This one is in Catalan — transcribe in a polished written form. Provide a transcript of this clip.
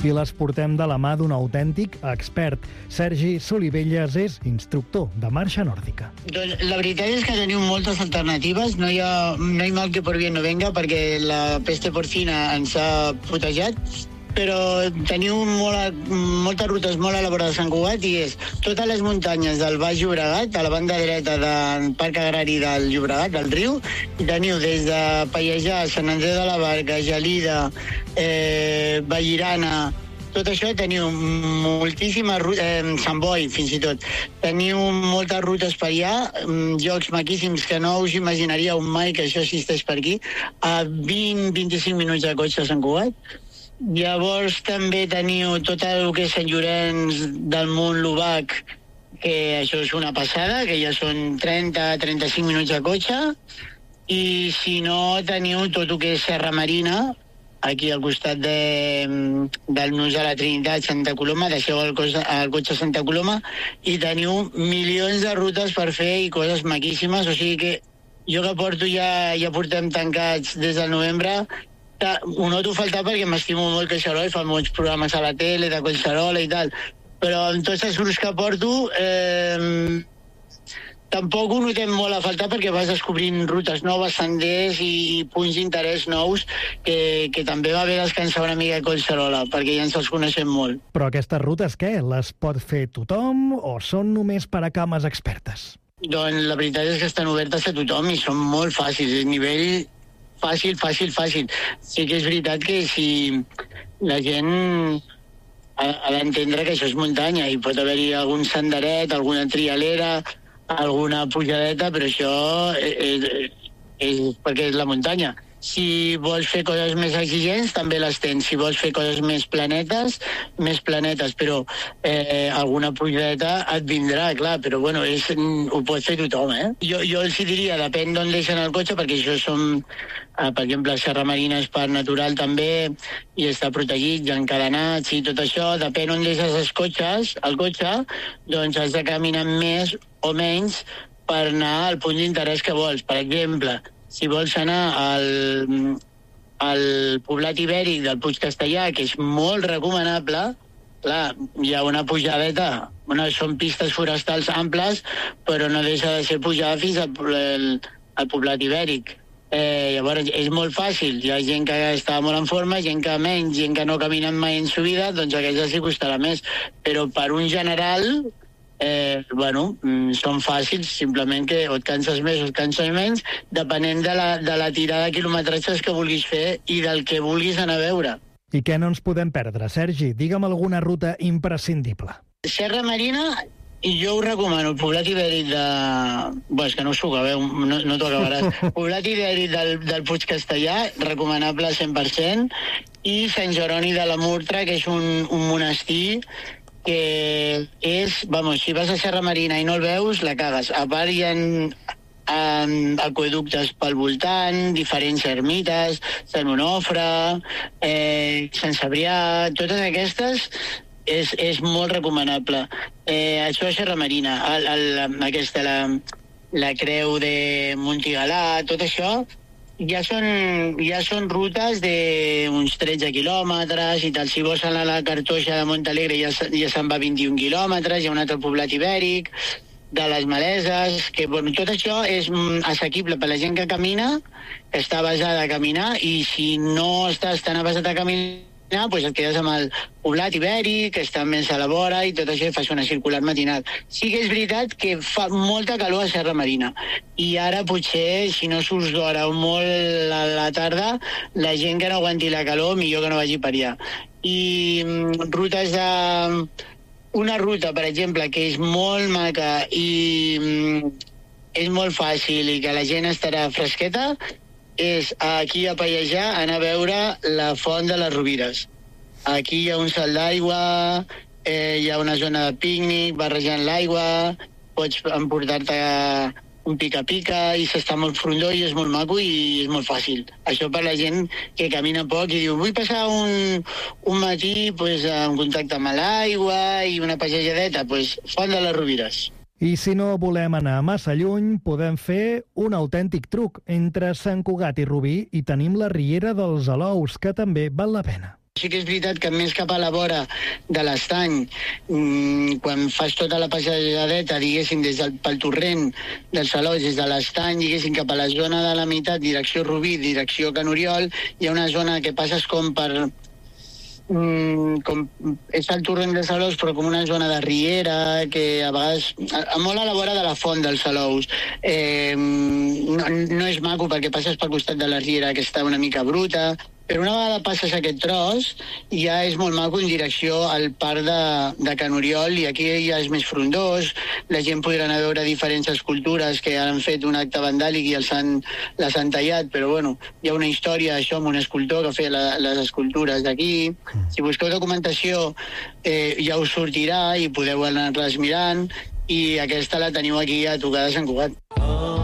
i les portem de la mà d'un autèntic expert. Sergi Solivelles és instructor de marxa nòrdica. Doncs la veritat és que teniu moltes alternatives. No hi mal que por bien no venga, perquè la peste porcina ens ha putejat, però teniu moltes rutes molt a la vora de Sant Cugat i és totes les muntanyes del Baix Llobregat, a la banda dreta del Parc Agrari del Llobregat, del riu, i teniu des de Pallejà, Sant Andreu de la Barca, Gelida, Vallirana, tot això teniu moltíssimes rutes, Sant Boi fins i tot, teniu moltes rutes per allà, llocs maquíssims que no us imaginaríeu mai que això existeix per aquí, a 20-25 minuts de cotxe a Sant Cugat. Llavors també teniu tot el que és Sant Llorenç del Munt, l'Ubac, que això és una passada, que ja són 30-35 minuts de cotxe, i si no teniu tot el que és Serra Marina, aquí al costat del Nus de la Trinitat, Santa Coloma, deixeu el cotxe a Santa Coloma i teniu milions de rutes per fer i coses maquíssimes, o sigui que jo que porto ja portem tancats des del novembre. Ho noto faltar perquè m'estimo molt Collserola i fa molts programes a la tele de Collserola i tal, però amb tots els grups que porto tampoc ho notem molt a faltar perquè vas descobrint rutes noves, senders i punts d'interès nous que també va bé descansar una mica a Collserola perquè ja ens els coneixem molt. Però aquestes rutes què? Les pot fer tothom o són només per a cames expertes? Doncs la veritat és que estan obertes a tothom i són molt fàcils, a nivell fàcil. Sí que és veritat que si la gent ha d'entendre que això és muntanya i pot haver-hi algun senderet, alguna trialera, alguna pujadeta, però això és perquè és la muntanya. Si vols fer coses més exigents, també les tens. Si vols fer coses més planetes, però alguna pujadeta et vindrà, clar, però bueno, ho pot fer tothom, eh? Jo els diria, depèn d'on deixen el cotxe, perquè això són, per exemple, Serra Marina és parc natural també, i està protegit, i encadenats i tot això, depèn on deixes el cotxe, doncs has de caminar més o menys per anar al punt d'interès que vols. Per exemple, si vols anar al poblat ibèric del Puig Castellà, que és molt recomanable, clar, hi ha una pujadeta, són pistes forestals amples, però no deixa de ser pujada fins al poblat ibèric. Llavors és molt fàcil, hi ha gent que està molt en forma, gent que menys, gent que no caminen mai en subida, doncs aquells els costarà més, però per un general són fàcils, simplement que o et canses més o et canses menys, depenent de la tirada de quilometratges que vulguis fer i del que vulguis anar a veure. I què no ens podem perdre, Sergi? Digue'm alguna ruta imprescindible. Serra Marina, jo ho recomano, el poblat ibèric és que no s'ho acabeu, no t'ho acabaràs. Poblat ibèric del Puig Castellà, recomanable 100%, i Sant Jeroni de la Murtra, que és un monestir que és, si vas a Serra Marina i no el veus, la cagues. A part hi ha aqüeductes pel voltant, diferents ermites, Sant Onofre, Sant Cebrià, totes aquestes és molt recomanable. Això és Serra Marina, la creu de Montigalà, tot això, ja són rutes d'uns 13 quilòmetres i tal. Si vols anar a la Cartoixa de Montalegre ja se'n va 21 quilòmetres, hi ha un altre poblat ibèric, de les Maleses, que tot això és assequible per la gent que camina, que està basada a caminar, i si no estàs tan basat a caminar, doncs et quedes amb el poblat ibèric, que està més a la vora, i tot això fas una circular matinal. Sí que és veritat que fa molta calor a Serra Marina, i ara potser, si no surts d'hora o molt a la tarda, la gent que no aguanti la calor, millor que no vagi per allà. I rutes una ruta, per exemple, que és molt maca i és molt fàcil i que la gent estarà fresqueta, és aquí a Pallejà anar a veure la Font de les Rovires. Aquí hi ha un salt d'aigua, hi ha una zona de pícnic barrejant l'aigua, pots emportar-te un pica-pica i s'està molt frondó i és molt maco i és molt fàcil. Això per la gent que camina poc i diu vull passar un matí en contacte amb l'aigua i una passejadeta, Font de les Rovires. I si no volem anar massa lluny, podem fer un autèntic truc. Entre Sant Cugat i Rubí i tenim la Riera dels Alous, que també val la pena. Sí que és veritat que més cap a la vora de l'estany, quan fas tota la passejadeta, diguéssim, pel torrent dels Salous, des de l'estany, diguéssim, cap a la zona de la meitat, direcció Rubí, direcció Can Oriol, hi ha una zona que passes com per... com és el torrent de Salous, però com una zona de riera, que a vegades... molt a la vora de la font dels Salous. No és maco perquè passes pel costat de la riera, que està una mica bruta, però una vegada passes aquest tros ja és molt maco en direcció al parc de Can Oriol, i aquí ja és més frondós, la gent podrà anar a veure diferents escultures que han fet un acte vandàlic i les han tallat, però bueno, hi ha una història això amb un escultor que feia les escultures d'aquí. Si busqueu documentació ja us sortirà i podeu anar-les mirant, i aquesta la teniu aquí a tocar de Sant Cugat.